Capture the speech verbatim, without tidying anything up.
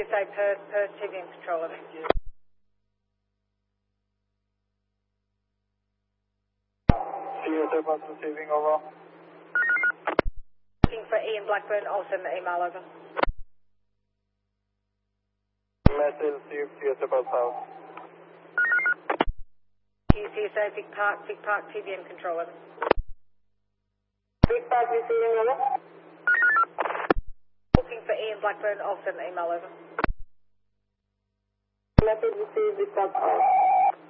C S A Perth, Perth T V M control over. C S A Bus receiving over. Looking for Ian Blackburn, I'll send the email over. Message received, C S A Bus house. C S A Big Park, Big Park T V M control over. Big Park receiving over. Looking for Ian Blackburn, I'll send the email over. Message received, Big Park house.